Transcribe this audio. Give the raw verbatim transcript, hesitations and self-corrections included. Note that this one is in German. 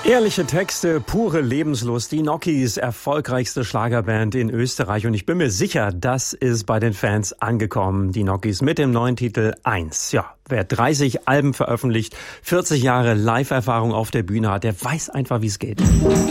Ehrliche Texte, pure Lebenslust, die Nokis, erfolgreichste Schlagerband in Österreich. Und ich bin mir sicher, das ist bei den Fans angekommen. Die Nokis mit dem neuen Titel eins. Ja, wer dreißig Alben veröffentlicht, vierzig Jahre Live-Erfahrung auf der Bühne hat, der weiß einfach, wie es geht.